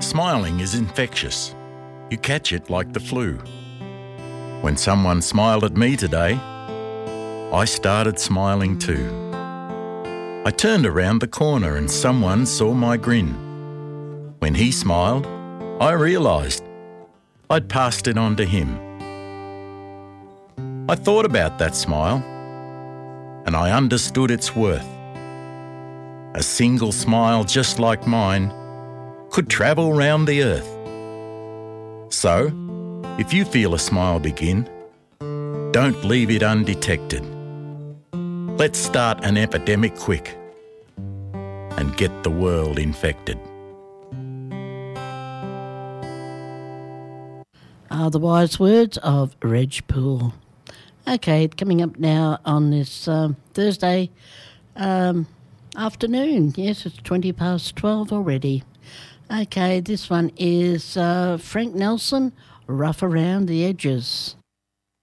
Smiling is infectious. You catch it like the flu. When someone smiled at me today, I started smiling too. I turned around the corner and someone saw my grin. When he smiled, I realised I'd passed it on to him. I thought about that smile and I understood its worth. A single smile just like mine could travel round the earth. So, if you feel a smile begin, don't leave it undetected. Let's start an epidemic quick and get the world infected. Are the wise words of Reg Poole. Okay, coming up now on this Thursday afternoon. Yes, it's 12:20 already. Okay, this one is Frank Nelson, Rough Around the Edges.